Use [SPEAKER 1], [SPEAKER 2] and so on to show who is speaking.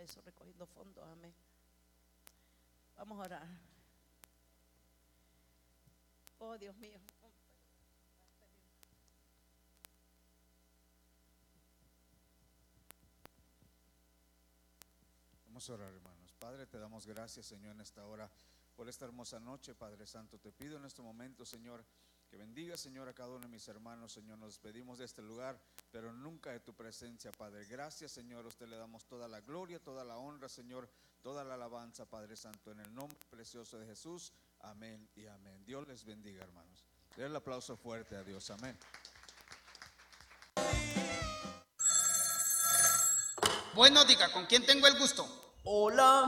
[SPEAKER 1] eso, recogiendo fondos. Amén. Vamos a orar. Oh, Dios mío.
[SPEAKER 2] Vamos a orar, hermanos. Padre, te damos gracias, Señor, en esta hora por esta hermosa noche, Padre Santo. Te pido en este momento, Señor, que bendiga, Señor, a cada uno de mis hermanos, Señor. Nos despedimos de este lugar, pero nunca de tu presencia, Padre. Gracias, Señor. A usted le damos toda la gloria, toda la honra, Señor, toda la alabanza, Padre Santo, en el nombre precioso de Jesús. Amén y amén. Dios les bendiga, hermanos. Den el aplauso fuerte a Dios. Amén.
[SPEAKER 3] Bueno, diga, ¿con quién tengo el gusto?
[SPEAKER 1] Hola.